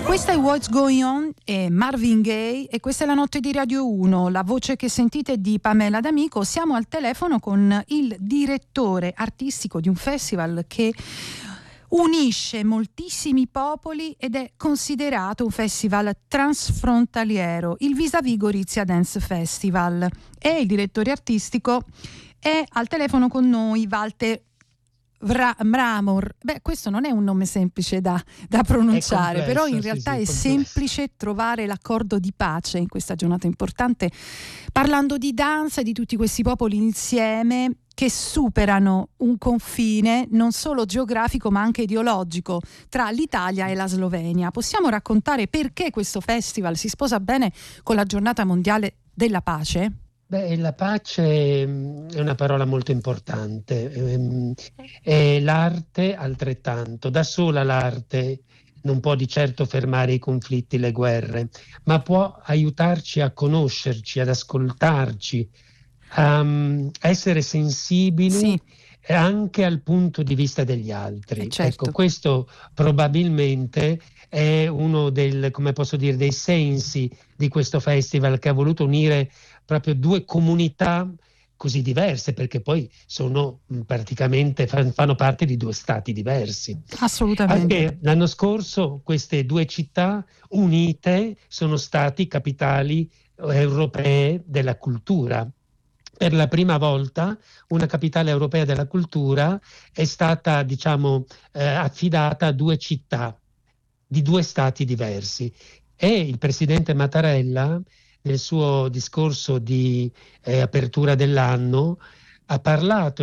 Questa è What's Going On e Marvin Gaye e questa è la notte di Radio 1, la voce che sentite è di Pamela D'Amico. Siamo al telefono con il direttore artistico di un festival che unisce moltissimi popoli ed è considerato un festival transfrontaliero, il Vis-à-vis Gorizia Dance Festival, e il direttore artistico è al telefono con noi, Walter Mramor. Questo non è un nome semplice da pronunciare, complesso, però in realtà è semplice trovare l'accordo di pace in questa giornata importante, parlando di danza e di tutti questi popoli insieme che superano un confine non solo geografico ma anche ideologico tra l'Italia e la Slovenia. Possiamo raccontare perché questo festival si sposa bene con la giornata mondiale della pace? La pace è una parola molto importante, e l'arte altrettanto. Da sola l'arte non può di certo fermare i conflitti, le guerre, ma può aiutarci a conoscerci, ad ascoltarci, a essere sensibili, sì, anche al punto di vista degli altri. certo. Ecco, questo probabilmente è uno dei sensi di questo festival, che ha voluto unire proprio due comunità così diverse, perché poi sono praticamente fanno parte di due stati diversi. Assolutamente. Anche l'anno scorso queste due città unite sono stati capitali europee della cultura. Per la prima volta una capitale europea della cultura è stata, affidata a due città di due stati diversi, e il presidente Mattarella nel suo discorso di apertura dell'anno ha parlato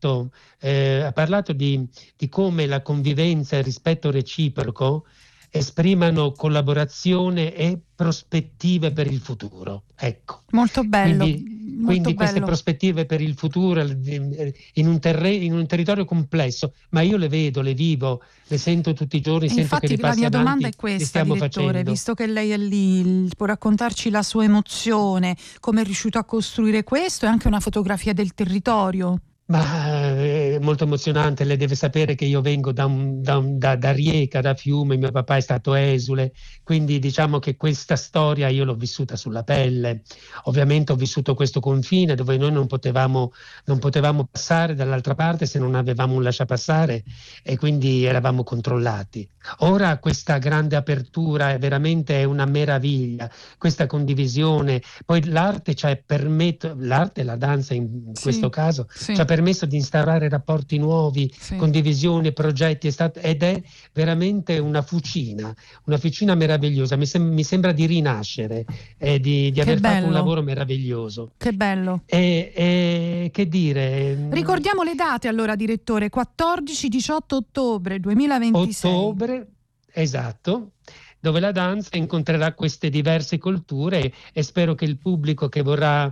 di come la convivenza e il rispetto reciproco esprimano collaborazione e prospettive per il futuro. Ecco. Molto bello. Quindi queste prospettive per il futuro in un territorio complesso, ma io le vedo, le vivo, le sento tutti i giorni, sento infatti che li passi la mia avanti, domanda è questa, stiamo direttore, facendo. visto che lei è lì, può raccontarci la sua emozione, come è riuscito a costruire questo e anche una fotografia del territorio? Ma è molto emozionante. Lei deve sapere che io vengo da Rijeka, da Fiume, mio papà è stato esule, quindi diciamo che questa storia io l'ho vissuta sulla pelle. Ovviamente ho vissuto questo confine dove noi non potevamo passare dall'altra parte se non avevamo un lasciapassare, e quindi eravamo controllati. Ora questa grande apertura è veramente una meraviglia, questa condivisione. Poi l'arte e la danza in questo caso ci ha permesso di instaurare rapporti nuovi, condivisioni, progetti, ed è veramente una fucina meravigliosa. Mi sembra di rinascere, di aver fatto un lavoro meraviglioso. Che bello. E che dire? Ricordiamo le date allora, direttore: 14-18 ottobre 2026. Esatto, dove la danza incontrerà queste diverse culture, e spero che il pubblico che vorrà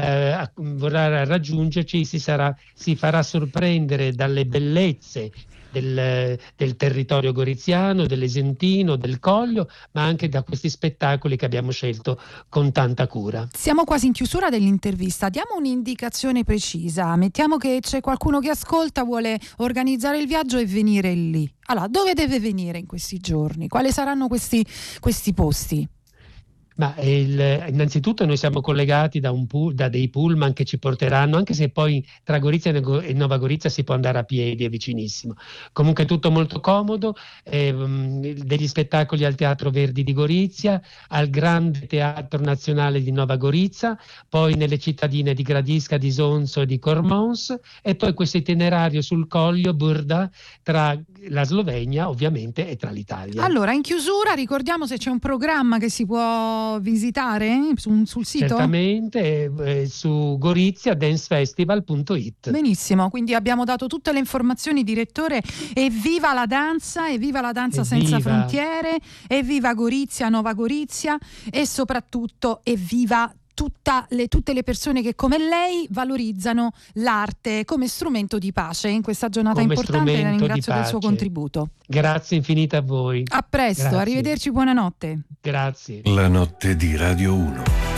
raggiungerci si farà sorprendere dalle bellezze del territorio goriziano, dell'Esentino, del Coglio, ma anche da questi spettacoli che abbiamo scelto con tanta cura. Siamo quasi in chiusura dell'intervista, diamo un'indicazione precisa, mettiamo che c'è qualcuno che ascolta, vuole organizzare il viaggio e venire lì. Allora, dove deve venire in questi giorni? Quali saranno questi posti? Ma innanzitutto noi siamo collegati da dei pullman che ci porteranno, anche se poi tra Gorizia e Nova Gorizia si può andare a piedi, è vicinissimo. Comunque è tutto molto comodo, degli spettacoli al Teatro Verdi di Gorizia, al Grande Teatro Nazionale di Nova Gorizia, poi nelle cittadine di Gradisca, di Sonso e di Cormons, e poi questo itinerario sul Coglio Burda tra la Slovenia ovviamente e tra l'Italia. Allora, in chiusura ricordiamo se c'è un programma che si può visitare sul sito? Certamente, su goriziadancefestival.it. Benissimo, quindi abbiamo dato tutte le informazioni, direttore. Evviva la danza senza frontiere, evviva Gorizia, Nova Gorizia, e soprattutto evviva tutte le persone che come lei valorizzano l'arte come strumento di pace in questa giornata importante, e la ringrazio del suo contributo. Grazie infinite a voi. A presto, Grazie. Arrivederci, buonanotte. Grazie. La notte di Radio 1.